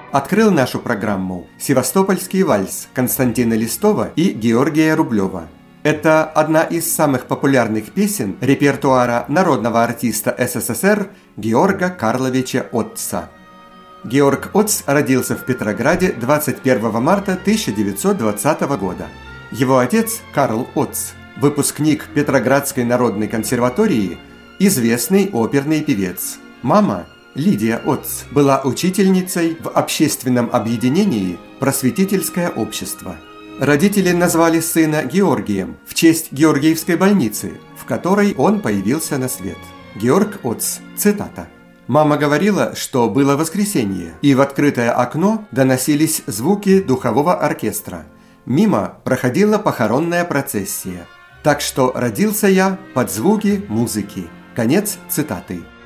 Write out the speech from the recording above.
Открыл нашу программу «Севастопольский вальс» Константина Листова и Георгия Рублева. Это одна из самых популярных песен репертуара народного артиста СССР Георга Карловича Отца. Георг Отц родился в Петрограде 21 марта 1920 года. Его отец Карл Отц, выпускник Петроградской народной консерватории, известный оперный певец. Мама Лидия Отц была учительницей в общественном объединении «Просветительское общество». Родители назвали сына Георгием в честь Георгиевской больницы, в которой он появился на свет. Георг Отц, цитата. «Мама говорила, что было воскресенье, и в открытое окно доносились звуки духового оркестра. Мимо проходила похоронная процессия. Так что родился я под звуки музыки». Конец цитаты.